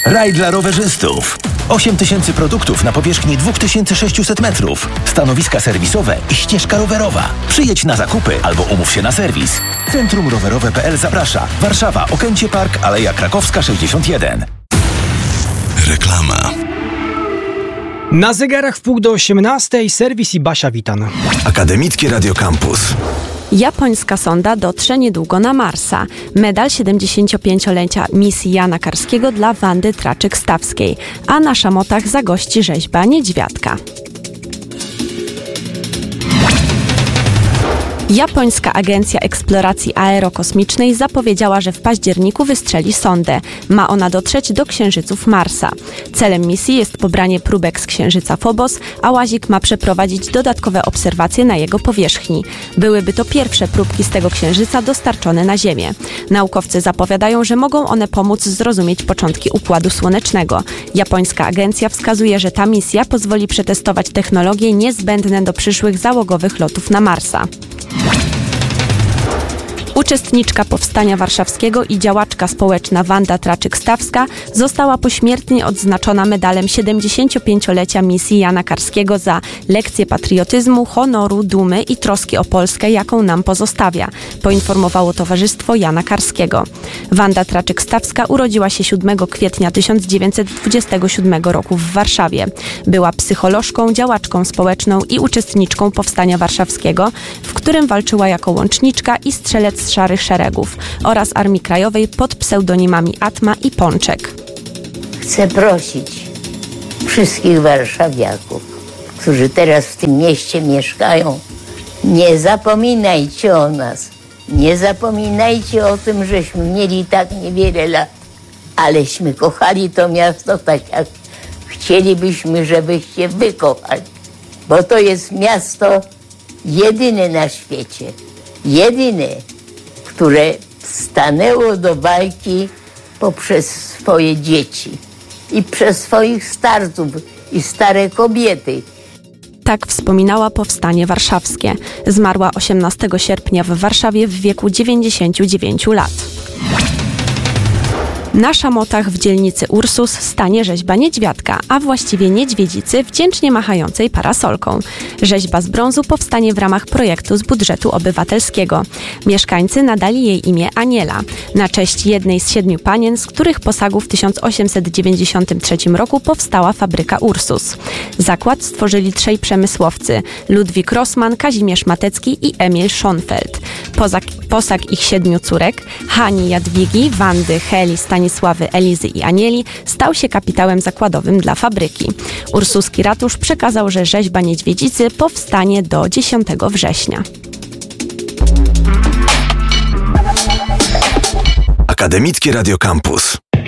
Raj dla rowerzystów. 8000 produktów na powierzchni 2600 metrów. Stanowiska serwisowe i ścieżka rowerowa. Przyjedź na zakupy albo umów się na serwis. Centrum Rowerowe.pl zaprasza. Warszawa, Okęcie Park, Aleja Krakowska 61. Reklama. Na zegarach 17:30 serwis i Basia Witan. Akademickie Radio Campus. Japońska sonda dotrze niedługo na Marsa. Medal 75-lecia misji Jana Karskiego dla Wandy Traczyk-Stawskiej, a na szamotach zagości rzeźba niedźwiadka. Japońska Agencja Eksploracji Aerokosmicznej zapowiedziała, że w październiku wystrzeli sondę. Ma ona dotrzeć do księżyców Marsa. Celem misji jest pobranie próbek z księżyca Phobos, a łazik ma przeprowadzić dodatkowe obserwacje na jego powierzchni. Byłyby to pierwsze próbki z tego księżyca dostarczone na Ziemię. Naukowcy zapowiadają, że mogą one pomóc zrozumieć początki Układu Słonecznego. Japońska agencja wskazuje, że ta misja pozwoli przetestować technologie niezbędne do przyszłych załogowych lotów na Marsa. Uczestniczka Powstania Warszawskiego i działaczka społeczna Wanda Traczyk-Stawska została pośmiertnie odznaczona medalem 75-lecia misji Jana Karskiego za lekcję patriotyzmu, honoru, dumy i troski o Polskę, jaką nam pozostawia, poinformowało Towarzystwo Jana Karskiego. Wanda Traczyk-Stawska urodziła się 7 kwietnia 1927 roku w Warszawie. Była psycholożką, działaczką społeczną i uczestniczką Powstania Warszawskiego, w którym walczyła jako łączniczka i strzelec z Szarych Szeregów oraz Armii Krajowej pod pseudonimami Atma i Pączek. Chcę prosić wszystkich warszawiaków, którzy teraz w tym mieście mieszkają, nie zapominajcie o nas. Nie zapominajcie o tym, żeśmy mieli tak niewiele lat, aleśmy kochali to miasto tak, jak chcielibyśmy, żebyście wy kochali. Bo to jest miasto jedyne na świecie, jedyne, które stanęło do walki poprzez swoje dzieci i przez swoich starców i stare kobiety. Tak wspominała Powstanie Warszawskie. Zmarła 18 sierpnia w Warszawie w wieku 99 lat. Na szamotach w dzielnicy Ursus stanie rzeźba niedźwiadka, a właściwie niedźwiedzicy wdzięcznie machającej parasolką. Rzeźba z brązu powstanie w ramach projektu z budżetu obywatelskiego. Mieszkańcy nadali jej imię Aniela, na cześć jednej z 7 panien, z których posagu w 1893 roku powstała fabryka Ursus. Zakład stworzyli 3 przemysłowcy: Ludwik Rossmann, Kazimierz Matecki i Emil Schonfeld. Posag ich 7 córek, Hani, Jadwigi, Wandy, Heli, Stanisławy, Elizy i Anieli, stał się kapitałem zakładowym dla fabryki. Ursuski ratusz przekazał, że rzeźba niedźwiedzicy powstanie do 10 września. Akademickie Radio Campus.